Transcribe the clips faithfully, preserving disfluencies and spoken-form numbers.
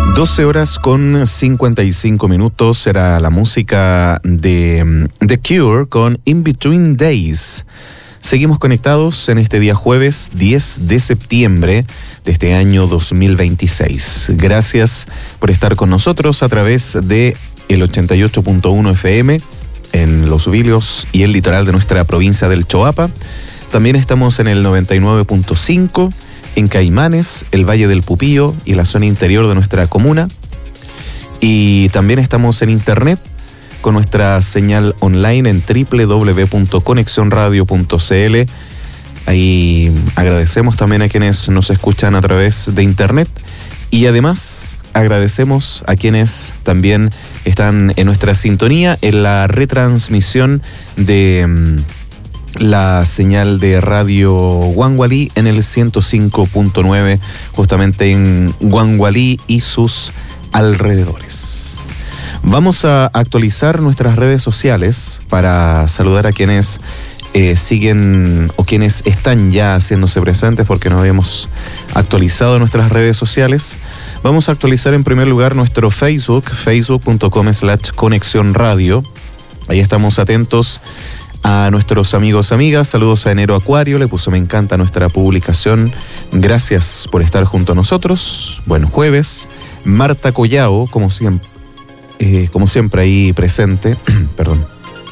doce horas con cincuenta y cinco minutos será la música de The Cure con In Between Days. Seguimos conectados en este día jueves diez de septiembre de este año dos mil veintiséis. Gracias por estar con nosotros a través de el ochenta y ocho punto uno F M en Los Subilios y el litoral de nuestra provincia del Choapa. También estamos en el noventa y nueve punto cinco en Caimanes, el Valle del Pupío y la zona interior de nuestra comuna. Y también estamos en internet con nuestra señal online en doble u doble u doble u punto conexión radio punto c l. Ahí agradecemos también a quienes nos escuchan a través de internet y además agradecemos a quienes también están en nuestra sintonía en la retransmisión de la señal de radio Guangualí en el ciento cinco punto nueve, justamente en Guangualí y sus alrededores. Vamos a actualizar nuestras redes sociales para saludar a quienes eh, siguen o quienes están ya haciéndose presentes porque no habíamos actualizado nuestras redes sociales. Vamos a actualizar en primer lugar nuestro Facebook, facebook punto com slash conexión radio. Ahí estamos atentos a nuestros amigos, amigas. Saludos a Enero Acuario, le puso me encanta nuestra publicación. Gracias por estar junto a nosotros. Buen jueves. Marta Collao, como siempre, eh, como siempre ahí presente. Perdón.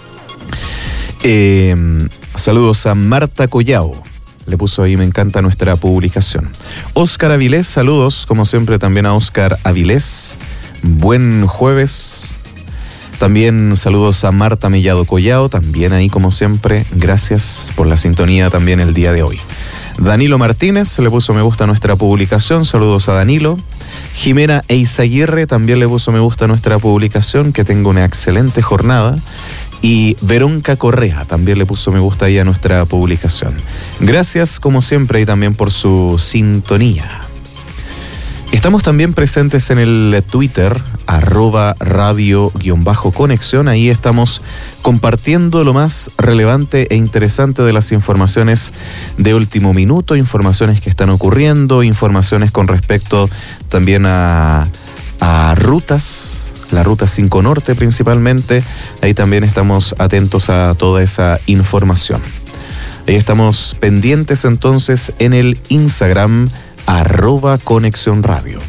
Eh, saludos a Marta Collao. Le puso ahí me encanta nuestra publicación. Óscar Avilés, saludos, como siempre también a Óscar Avilés. Buen jueves. También saludos a Marta Mellado Collao, también ahí como siempre, gracias por la sintonía también el día de hoy. Danilo Martínez le puso me gusta a nuestra publicación, saludos a Danilo. Jimena Eizaguirre también le puso me gusta a nuestra publicación, que tenga una excelente jornada. Y Verónica Correa también le puso me gusta ahí a nuestra publicación. Gracias como siempre y también por su sintonía. Estamos también presentes en el Twitter, arroba radio-conexión. Ahí estamos compartiendo lo más relevante e interesante de las informaciones de último minuto, informaciones que están ocurriendo, informaciones con respecto también a, a rutas, la ruta cinco Norte principalmente. Ahí también estamos atentos a toda esa información. Ahí estamos pendientes entonces en el Instagram, arroba conexión radio.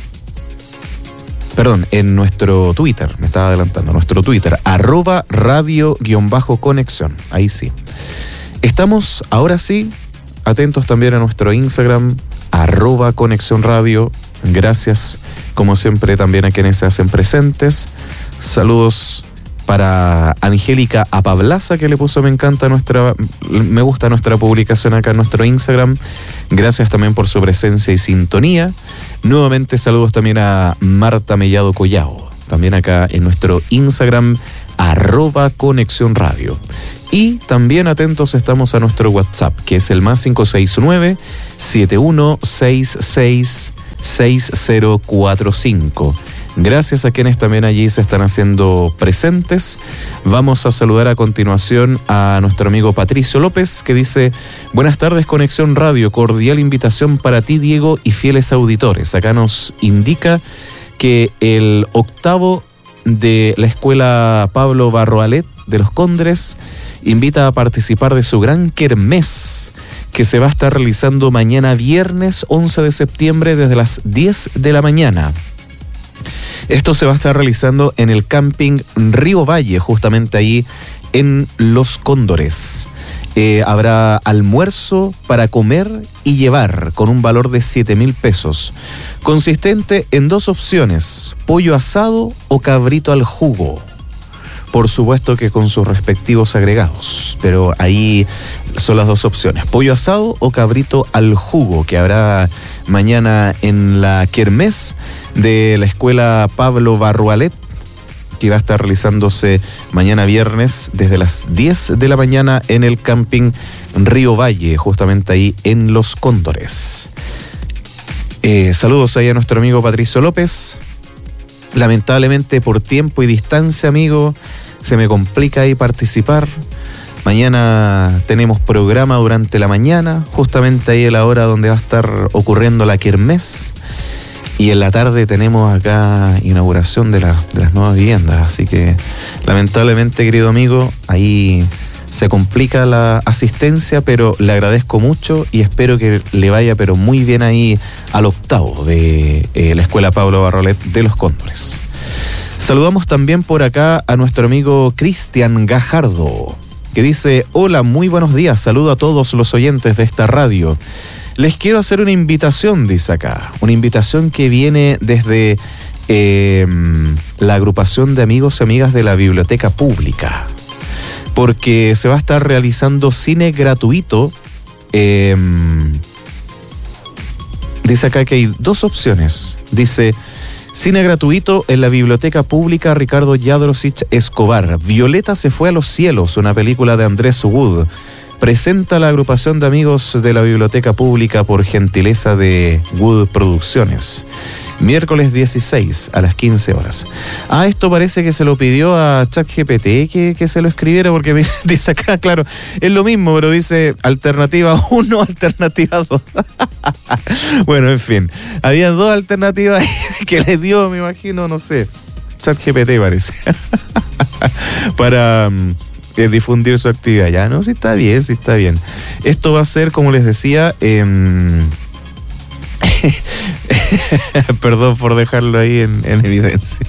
Perdón, en nuestro Twitter, me estaba adelantando, nuestro Twitter, arroba radio-conexión, ahí sí. Estamos, ahora sí, atentos también a nuestro Instagram, arroba conexión radio. Gracias, como siempre, también a quienes se hacen presentes. Saludos para Angélica Apablaza, que le puso me encanta nuestra, me gusta nuestra publicación acá en nuestro Instagram. Gracias también por su presencia y sintonía. Nuevamente saludos también a Marta Mellado Collao, también acá en nuestro Instagram, arroba conexión radio. Y también atentos estamos a nuestro WhatsApp, que es el más cinco seis nueve, siete uno seis seis, seis cero cuatro cinco. Gracias a quienes también allí se están haciendo presentes. Vamos a saludar a continuación a nuestro amigo Patricio López, que dice: buenas tardes, Conexión Radio, cordial invitación para ti, Diego, y fieles auditores. Acá nos indica que el octavo de la escuela Pablo Barroalet de los Cóndores invita a participar de su gran kermés, que se va a estar realizando mañana viernes once de septiembre desde las diez de la mañana. Esto se va a estar realizando en el camping Río Valle, justamente ahí en Los Cóndores. Eh, habrá almuerzo para comer y llevar con un valor de siete mil pesos, consistente en dos opciones: pollo asado o cabrito al jugo. Por supuesto que con sus respectivos agregados, pero ahí son las dos opciones: pollo asado o cabrito al jugo, que habrá mañana en la kermés de la escuela Pablo Barroalet, que va a estar realizándose mañana viernes desde las diez de la mañana en el camping Río Valle, justamente ahí en Los Cóndores. Eh, saludos ahí a nuestro amigo Patricio López. Lamentablemente por tiempo y distancia, amigo, se me complica ahí participar. Mañana tenemos programa durante la mañana, justamente ahí a la hora donde va a estar ocurriendo la kermés. Y en la tarde tenemos acá inauguración de, la, de las nuevas viviendas. Así que lamentablemente, querido amigo, ahí se complica la asistencia, pero le agradezco mucho y espero que le vaya pero muy bien ahí al octavo de eh, la Escuela Pablo Barrolet de Los Cóndores. Saludamos también por acá a nuestro amigo Cristian Gajardo, que dice: hola, muy buenos días, saludo a todos los oyentes de esta radio. Les quiero hacer una invitación, dice acá, una invitación que viene desde eh, la agrupación de amigos y amigas de la Biblioteca Pública, porque se va a estar realizando cine gratuito. Eh, dice acá que hay dos opciones. Dice: cine gratuito en la Biblioteca Pública Ricardo Jadrosich Escobar. Violeta se fue a los cielos, una película de Andrés Wood. Presenta la agrupación de amigos de la Biblioteca Pública por gentileza de Wood Producciones. Miércoles dieciséis a las quince horas. Ah, esto parece que se lo pidió a ChatGPT que, que se lo escribiera, porque me dice acá, claro, es lo mismo, pero dice alternativa uno, alternativa dos. Bueno, en fin, había dos alternativas que le dio, me imagino, no sé, ChatGPT parece, para eh, difundir su actividad. Ya, no, sí está bien, sí está bien. Esto va a ser, como les decía, eh, perdón por dejarlo ahí en, en evidencia.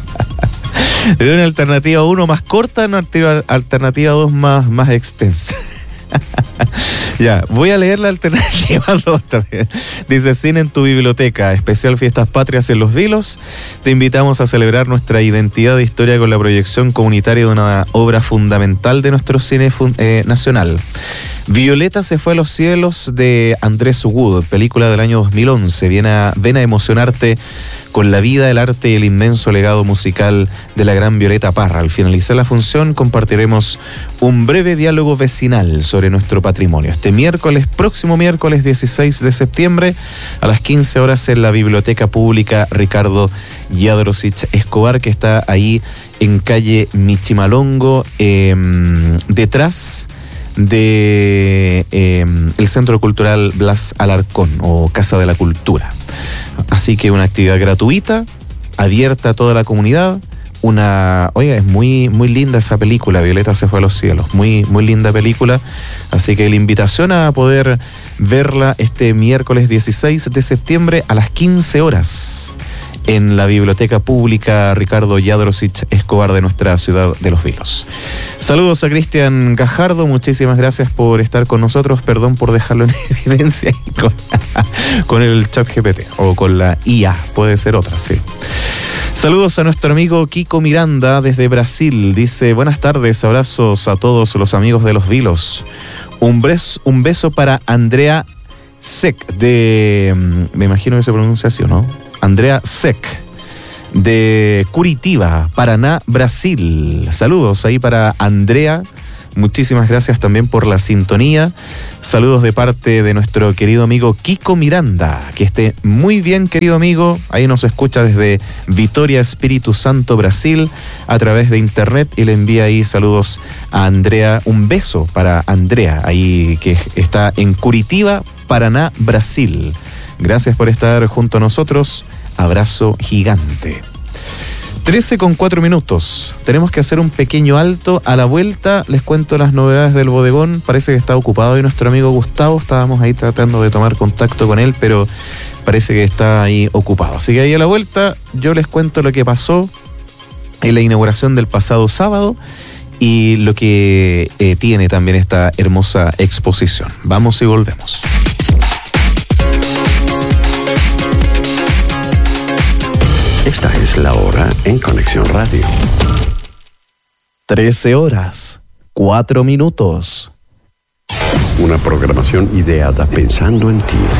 Le doy una alternativa uno más corta, una alternativa dos más, más extensa. Ya, voy a leer la alternativa dos también. Dice: cine en tu biblioteca, especial Fiestas Patrias en Los Vilos. Te invitamos a celebrar nuestra identidad e historia con la proyección comunitaria de una obra fundamental de nuestro cine fun- eh, nacional. Violeta se fue a los cielos, de Andrés Wood, película del año dos mil once. Ven a, ven a emocionarte con la vida, el arte y el inmenso legado musical de la gran Violeta Parra. Al finalizar la función compartiremos un breve diálogo vecinal sobre nuestro patrimonio. Este miércoles, próximo miércoles dieciséis de septiembre, a las quince horas en la Biblioteca Pública Ricardo Jadrosich Escobar, que está ahí en calle Michimalongo, eh, detrás de eh, el Centro Cultural Blas Alarcón o Casa de la Cultura. Así que una actividad gratuita, abierta a toda la comunidad. Una, oiga, es muy, muy linda esa película, Violeta se fue a los cielos, muy, muy linda película. Así que la invitación a poder verla este miércoles dieciséis de septiembre a las quince horas en la Biblioteca Pública Ricardo Jadrosich Escobar de nuestra ciudad de Los Vilos. Saludos a Cristian Gajardo, muchísimas gracias por estar con nosotros, perdón por dejarlo en evidencia con, con el ChatGPT o con la I A, puede ser otra, sí. Saludos a nuestro amigo Kiko Miranda desde Brasil, dice: buenas tardes, abrazos a todos los amigos de Los Vilos. Un, bres, un beso para Andrea Sec de, me imagino que se pronuncia así, ¿o no? Andrea Sec de Curitiba, Paraná, Brasil. Saludos ahí para Andrea. Muchísimas gracias también por la sintonía. Saludos de parte de nuestro querido amigo Kiko Miranda. Que esté muy bien, querido amigo. Ahí nos escucha desde Vitória, Espíritu Santo, Brasil, a través de internet, y le envía ahí saludos a Andrea. Un beso para Andrea, ahí que está en Curitiba, Paraná, Brasil. Gracias por estar junto a nosotros. Abrazo gigante. trece con cuatro minutos. Tenemos que hacer un pequeño alto. A la vuelta les cuento las novedades del bodegón. Parece que está ocupado hoy nuestro amigo Gustavo. Estábamos ahí tratando de tomar contacto con él, pero parece que está ahí ocupado. Así que ahí a la vuelta yo les cuento lo que pasó en la inauguración del pasado sábado y lo que eh, tiene también esta hermosa exposición. Vamos y volvemos. Esta es la hora en Conexión Radio. trece horas, cuatro minutos. Una programación ideada pensando en ti.